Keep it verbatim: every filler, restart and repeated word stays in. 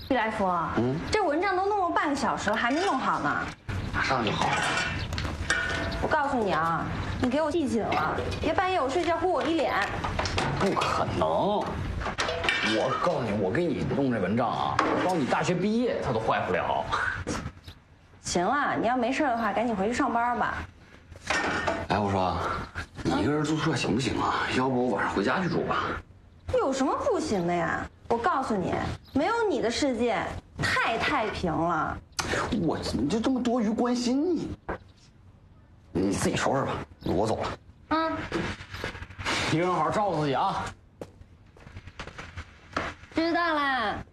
毕来福，嗯，这文章都弄了半个小时了，还没弄好呢。 马上就好了。 我告诉你啊，你给我记紧了，别半夜我睡觉呼我一脸。 不可能！我告诉你，我给你弄这文章啊，到你大学毕业它都坏不了。 行了，你要没事的话，赶紧回去上班吧。 哎，我说，你一个人住宿舍行不行啊？要不我晚上回家去住吧？ 有什么不行的呀？我告诉你，没有你的世界太太平了。 我怎么就这么多余关心你？你自己收拾吧，我走了。 嗯， 一个人好好照顾自己啊。 知道啦。